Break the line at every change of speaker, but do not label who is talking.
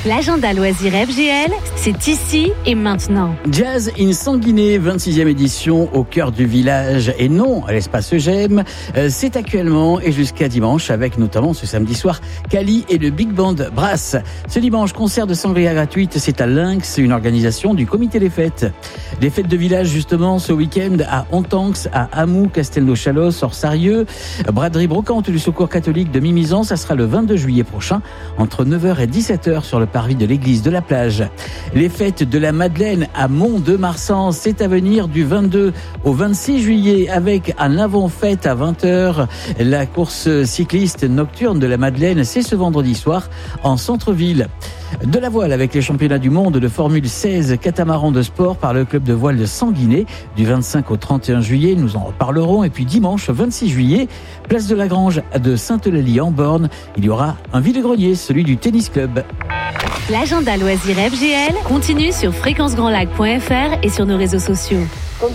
L'agenda loisir FGL, c'est ici et maintenant.
Jazz in Sanguinet, 26e édition au cœur du village et non à l'espace Eugène. C'est actuellement et jusqu'à dimanche avec notamment ce samedi soir Kali et le Big Band Brass. Ce dimanche, concert de sangria gratuite, c'est à Lynx, une organisation du comité des fêtes. Les fêtes de village justement ce week-end à Hontanx, à Hamou, Castelnau-Chalosse, Orsarieux, braderie brocante du Secours catholique de Mimizan, ça sera le 22 juillet prochain entre 9h et 17h sur le parvis de l'église de la plage. Les fêtes de la Madeleine à Mont-de-Marsan, c'est à venir du 22 au 26 juillet avec un avant-fête à 20h. La course cycliste nocturne de la Madeleine, c'est ce vendredi soir en centre-ville. De la voile avec les championnats du monde de Formule 16 catamaran de sport par le club de voile de Sanguinet du 25 au 31 juillet. Nous en reparlerons. Et puis dimanche 26 juillet, place de la Grange de Sainte-Eulalie en Borne. Il y aura un vide-grenier, celui du tennis club.
L'agenda loisir FGL continue sur fréquencegrandlac.fr et sur nos réseaux sociaux.